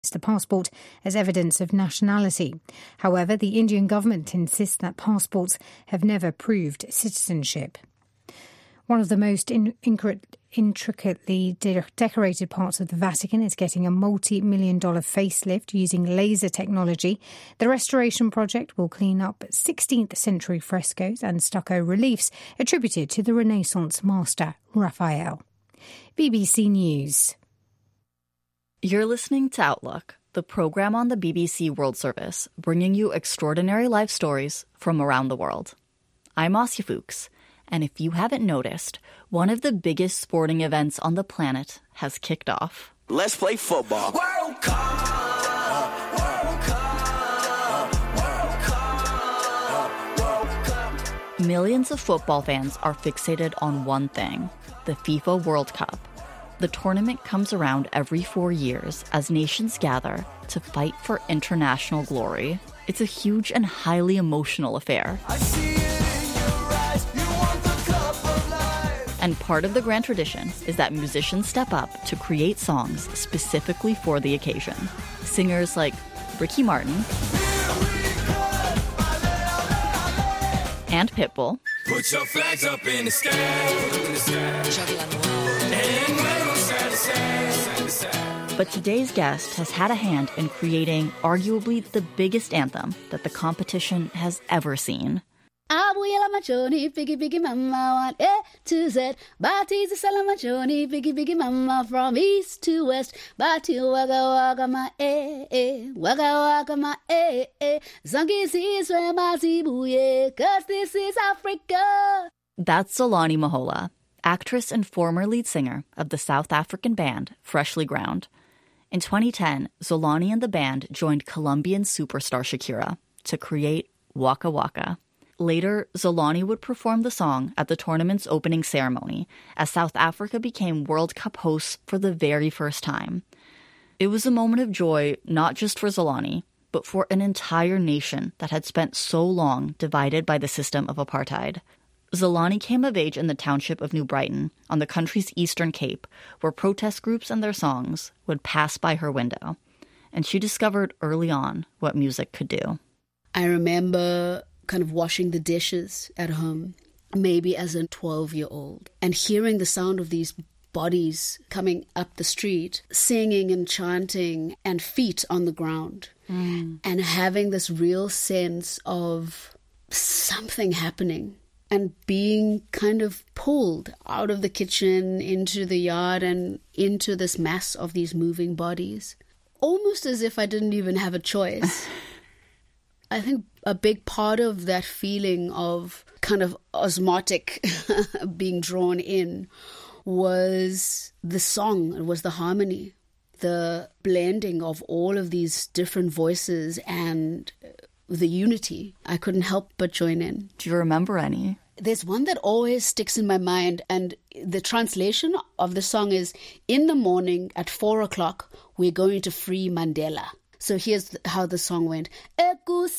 the passport as evidence of nationality. However, the Indian government insists that passports have never proved citizenship. One of the most intricately decorated parts of the Vatican is getting a multi-million-dollar facelift using laser technology. The restoration project will clean up 16th century frescoes and stucco reliefs attributed to the Renaissance master Raphael. BBC News. You're listening to Outlook, the program on the BBC World Service, bringing you extraordinary life stories from around the world. I'm Asya Fuchs. And if you haven't noticed, one of the biggest sporting events on the planet has kicked off. Let's play football. World Cup, World Cup, World Cup, World Cup. Millions of football fans are fixated on one thing, the FIFA World Cup. The tournament comes around every 4 years as nations gather to fight for international glory. It's a huge and highly emotional affair. I see it. And part of the grand tradition is that musicians step up to create songs specifically for the occasion. Singers like Ricky Martin and Pitbull. Put your flags up in the sky, and wave on side to side. But today's guest has had a hand in creating arguably the biggest anthem that the competition has ever seen. Abuela machoni, piggy piggy mama, one A to Z. Bati's a salamachoni, piggy piggy mama, from east to west. Bati waga waga ma waga waga ma Zangis is where my zibuye, 'cause this is Africa. That's Zolani Mahola, actress and former lead singer of the South African band Freshly Ground. In 2010, Zolani and the band joined Colombian superstar Shakira to create Waka Waka. Later, Zolani would perform the song at the tournament's opening ceremony as South Africa became World Cup hosts for the very first time. It was a moment of joy not just for Zolani, but for an entire nation that had spent so long divided by the system of apartheid. Zolani came of age in the township of New Brighton on the country's eastern Cape, where protest groups and their songs would pass by her window. And she discovered early on what music could do. I remember kind of washing the dishes at home, maybe as a 12-year-old, and hearing the sound of these bodies coming up the street, singing and chanting, and feet on the ground, and having this real sense of something happening, and being kind of pulled out of the kitchen into the yard and into this mass of these moving bodies, almost as if I didn't even have a choice. I think a big part of that feeling of kind of osmotic being drawn in was the song, it was the harmony, the blending of all of these different voices and the unity. I couldn't help but join in. Do you remember any? There's one that always sticks in my mind, and the translation of the song is, in the morning at 4 o'clock, we're going to free Mandela. So here's how the song went. Ekuseni